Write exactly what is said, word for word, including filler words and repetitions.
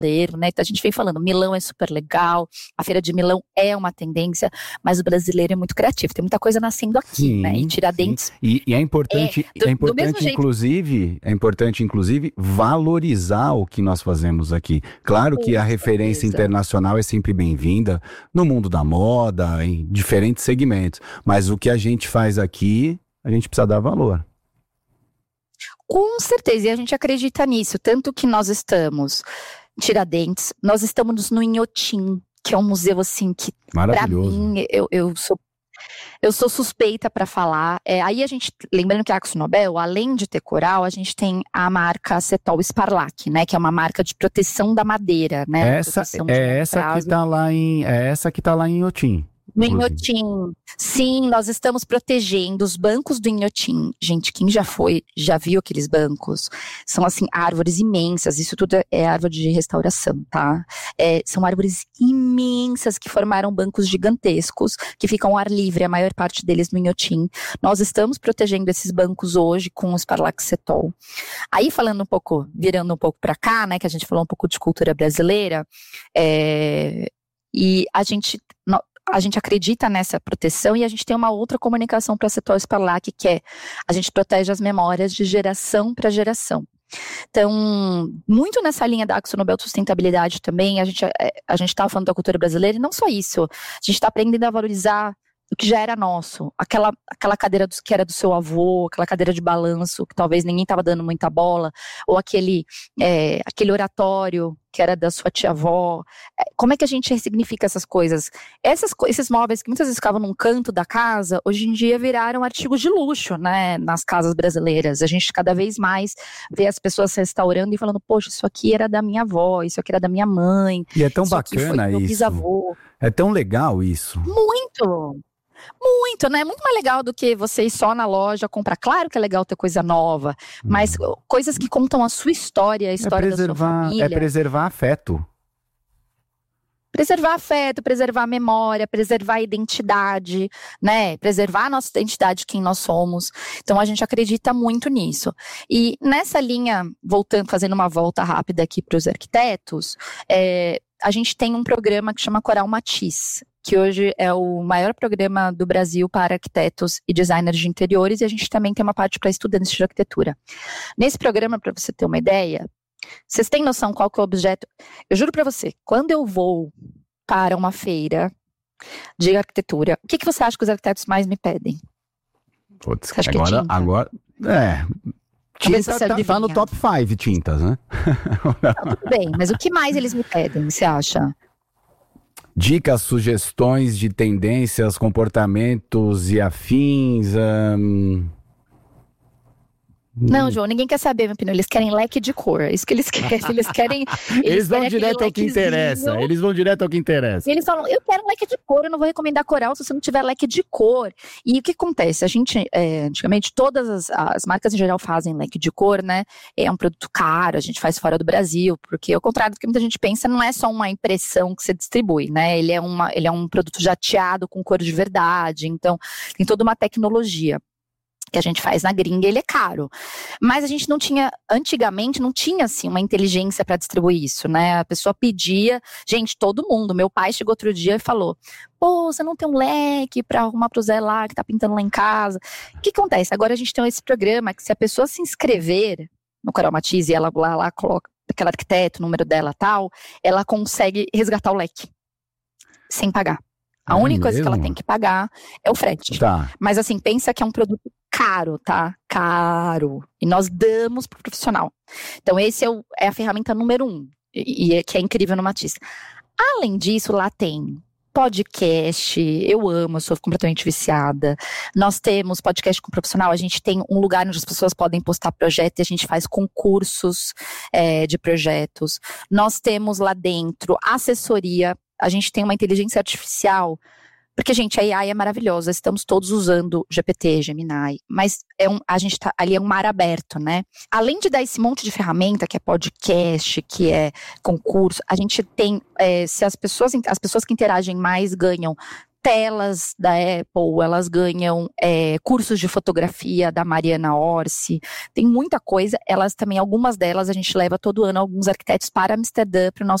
né? Então a gente vem falando, Milão é super legal, a Feira de Milão é uma tendência, mas o brasileiro é muito criativo, tem muita coisa nascendo aqui, sim, né? E Tiradentes. E, e é importante, é, do, é importante inclusive, é importante, inclusive, valorizar o que nós fazemos aqui. Claro que a referência internacional é sempre bem-vinda no mundo da moda, em diferentes segmentos, mas o que a gente faz aqui, a gente precisa dar valor. Com certeza, e a gente acredita nisso, tanto que nós estamos Tiradentes, nós estamos no Inhotim, que é um museu assim que, para mim, eu, eu, sou, eu sou suspeita para falar. É, aí a gente, lembrando que a AkzoNobel, além de ter coral, a gente tem a marca Setol Sparlac, né, que é uma marca de proteção da madeira, né? Essa é essa que tá lá em, é essa que tá lá em Inhotim. No Inhotim, sim, nós estamos protegendo os bancos do Inhotim. Gente, quem já foi, já viu aqueles bancos? São, assim, árvores imensas, isso tudo é árvore de restauração, tá? É, são árvores imensas que formaram bancos gigantescos, que ficam ao ar livre, a maior parte deles no Inhotim. Nós estamos protegendo esses bancos hoje com o Sparlac Setol. Aí, falando um pouco, virando um pouco para cá, né, que a gente falou um pouco de cultura brasileira, é, e a gente... A gente acredita nessa proteção e a gente tem uma outra comunicação para Setol Sparlac, que é a gente protege as memórias de geração para geração. Então, muito nessa linha da AkzoNobel de sustentabilidade também, a gente a gente está falando da cultura brasileira e não só isso, a gente está aprendendo a valorizar o que já era nosso, aquela, aquela cadeira do, que era do seu avô, aquela cadeira de balanço que talvez ninguém estava dando muita bola, ou aquele, é, aquele oratório que era da sua tia-avó. Como é que a gente ressignifica essas coisas? Essas, esses móveis que muitas vezes ficavam num canto da casa, hoje em dia viraram artigos de luxo, né, nas casas brasileiras. A gente cada vez mais vê as pessoas restaurando e falando, poxa, isso aqui era da minha avó, isso aqui era da minha mãe. E é tão bacana isso. Bisavô. É tão legal isso. Muito! Muito, né? Muito mais legal do que você ir só na loja comprar. Claro que é legal ter coisa nova, hum. mas coisas que contam a sua história, a história é da sua família. É preservar afeto. Preservar afeto, preservar a memória, preservar a identidade, né? Preservar a nossa identidade, quem nós somos. Então a gente acredita muito nisso. E nessa linha, voltando, fazendo uma volta rápida aqui para os arquitetos, é, a gente tem um programa que chama Coral Matiz, que hoje é o maior programa do Brasil para arquitetos e designers de interiores, e a gente também tem uma parte para estudantes de arquitetura. Nesse programa, para você ter uma ideia, vocês têm noção qual que é o objeto? Eu juro para você, quando eu vou para uma feira de arquitetura, o que, que você acha que os arquitetos mais me pedem? Putz, agora, é agora, é... Tinta tá, tá no top cinco tintas, né? Não, tudo bem, mas o que mais eles me pedem, você acha? Dicas, sugestões de tendências, comportamentos e afins. Hum... Não, João, ninguém quer saber, meu opinião. Eles querem leque de cor. É isso que eles querem. Eles querem. Eles, eles vão direto ao que interessa. Eles vão direto ao que interessa. E eles falam: eu quero leque de cor, eu não vou recomendar coral se você não tiver leque de cor. E o que acontece? A gente, é, antigamente, todas as, as marcas em geral fazem leque de cor, né? É um produto caro, a gente faz fora do Brasil, porque, ao contrário do que muita gente pensa, não é só uma impressão que você distribui, né? Ele é, uma, ele é um produto jateado com cor de verdade. Então, tem toda uma tecnologia que a gente faz na gringa, ele é caro. Mas a gente não tinha, antigamente, não tinha, assim, uma inteligência para distribuir isso, né? A pessoa pedia, gente, todo mundo. Meu pai chegou outro dia e falou, pô, você não tem um leque para arrumar pro Zé lá, que tá pintando lá em casa. O que acontece? Agora a gente tem esse programa que se a pessoa se inscrever no Coral Matiz e ela lá, lá coloca aquele arquiteto, o número dela tal, ela consegue resgatar o leque sem pagar. A é única mesmo? coisa que ela tem que pagar é o frete. Tá. Mas assim, pensa que é um produto caro, tá? Caro. E nós damos pro profissional. Então esse é, o, é a ferramenta número um. E, e é, que é incrível no Matiz. Além disso, lá tem podcast, eu amo, eu sou completamente viciada. Nós temos podcast com profissional, a gente tem um lugar onde as pessoas podem postar projetos e a gente faz concursos é, de projetos. Nós temos lá dentro assessoria. A gente tem uma inteligência artificial, porque, gente, a A I é maravilhosa, estamos todos usando G P T, Gemini, mas é um, a gente tá, ali é um mar aberto, né? Além de dar esse monte de ferramenta, que é podcast, que é concurso, a gente tem, é, se as pessoas, as pessoas que interagem mais ganham telas da Apple, elas ganham é, cursos de fotografia da Mariana Orsi, tem muita coisa. Elas também, algumas delas, a gente leva todo ano alguns arquitetos para Amsterdã, para o nosso